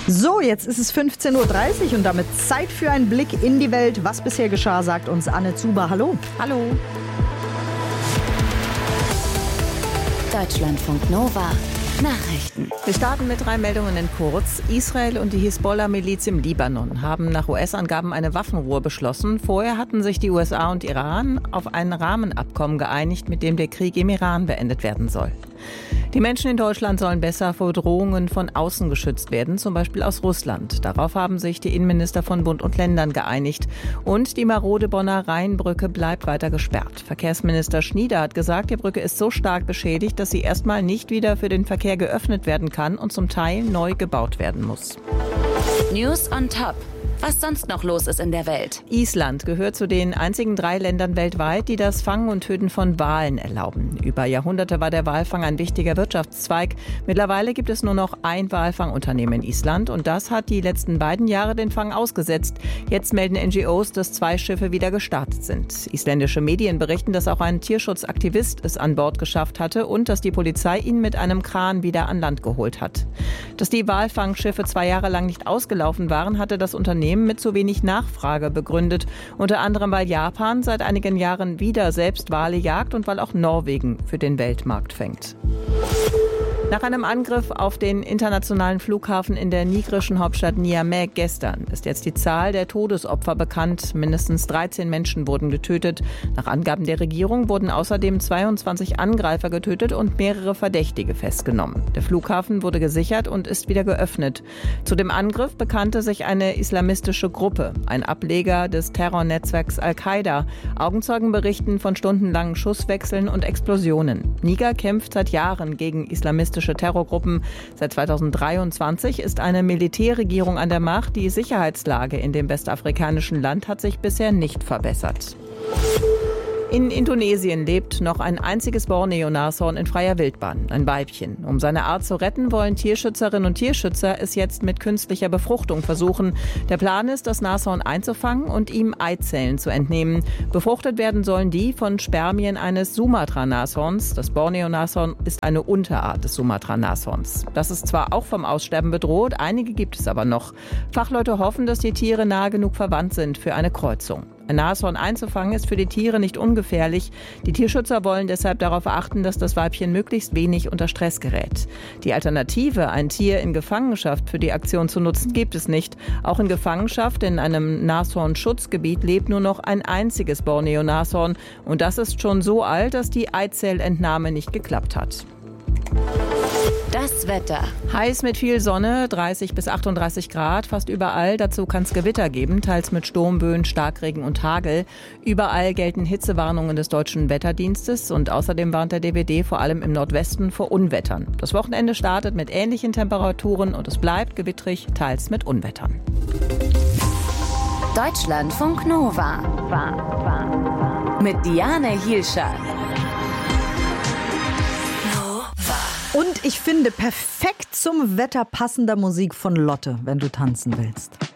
So, jetzt ist es 15.30 Uhr und damit Zeit für einen Blick in die Welt. Was bisher geschah, sagt uns Anne Zuber. Hallo. Hallo. Deutschlandfunk Nova. Nachrichten. Wir starten mit 3 Meldungen in kurz. Israel und die Hisbollah-Miliz im Libanon haben nach US-Angaben eine Waffenruhe beschlossen. Vorher hatten sich die USA und Iran auf ein Rahmenabkommen geeinigt, mit dem der Krieg im Iran beendet werden soll. Die Menschen in Deutschland sollen besser vor Drohungen von außen geschützt werden, zum Beispiel aus Russland. Darauf haben sich die Innenminister von Bund und Ländern geeinigt. Und die marode Bonner Rheinbrücke bleibt weiter gesperrt. Verkehrsminister Schnieder hat gesagt, die Brücke ist so stark beschädigt, dass sie erstmal nicht wieder für den Verkehr geöffnet werden kann und zum Teil neu gebaut werden muss. News on Top. Was sonst noch los ist in der Welt. Island gehört zu den einzigen 3 Ländern weltweit, die das Fangen und Töten von Walen erlauben. Über Jahrhunderte war der Walfang ein wichtiger Wirtschaftszweig. Mittlerweile gibt es nur noch ein Walfangunternehmen in Island und das hat die letzten beiden Jahre den Fang ausgesetzt. Jetzt melden NGOs, dass 2 Schiffe wieder gestartet sind. Isländische Medien berichten, dass auch ein Tierschutzaktivist es an Bord geschafft hatte und dass die Polizei ihn mit einem Kran wieder an Land geholt hat. Dass die Walfangschiffe 2 Jahre lang nicht ausgelaufen waren, hatte das Unternehmen mit zu wenig Nachfrage begründet. Unter anderem, weil Japan seit einigen Jahren wieder selbst Wale jagt und weil auch Norwegen für den Weltmarkt fängt. Nach einem Angriff auf den internationalen Flughafen in der nigerischen Hauptstadt Niamey gestern ist jetzt die Zahl der Todesopfer bekannt. Mindestens 13 Menschen wurden getötet. Nach Angaben der Regierung wurden außerdem 22 Angreifer getötet und mehrere Verdächtige festgenommen. Der Flughafen wurde gesichert und ist wieder geöffnet. Zu dem Angriff bekannte sich eine islamistische Gruppe, ein Ableger des Terrornetzwerks Al-Qaida. Augenzeugen berichten von stundenlangen Schusswechseln und Explosionen. Niger kämpft seit Jahren gegen islamistische Terrorgruppen. Seit 2023 ist eine Militärregierung an der Macht. Die Sicherheitslage in dem westafrikanischen Land hat sich bisher nicht verbessert. In Indonesien lebt noch ein einziges Borneo-Nashorn in freier Wildbahn, ein Weibchen. Um seine Art zu retten, wollen Tierschützerinnen und Tierschützer es jetzt mit künstlicher Befruchtung versuchen. Der Plan ist, das Nashorn einzufangen und ihm Eizellen zu entnehmen. Befruchtet werden sollen die von Spermien eines Sumatra-Nashorns. Das Borneo-Nashorn ist eine Unterart des Sumatra-Nashorns. Das ist zwar auch vom Aussterben bedroht, einige gibt es aber noch. Fachleute hoffen, dass die Tiere nahe genug verwandt sind für eine Kreuzung. Ein Nashorn einzufangen ist für die Tiere nicht ungefährlich. Die Tierschützer wollen deshalb darauf achten, dass das Weibchen möglichst wenig unter Stress gerät. Die Alternative, ein Tier in Gefangenschaft für die Aktion zu nutzen, gibt es nicht. Auch in Gefangenschaft in einem Nashornschutzgebiet lebt nur noch ein einziges Borneo-Nashorn. Und das ist schon so alt, dass die Eizellentnahme nicht geklappt hat. Das Wetter. Heiß mit viel Sonne, 30 bis 38 Grad, fast überall. Dazu kann es Gewitter geben, teils mit Sturmböen, Starkregen und Hagel. Überall gelten Hitzewarnungen des Deutschen Wetterdienstes und außerdem warnt der DWD vor allem im Nordwesten vor Unwettern. Das Wochenende startet mit ähnlichen Temperaturen und es bleibt gewittrig, teils mit Unwettern. Deutschlandfunk Nova. Mit Diane Hielscher. Und ich finde perfekt zum Wetter passender Musik von Lotte, wenn du tanzen willst.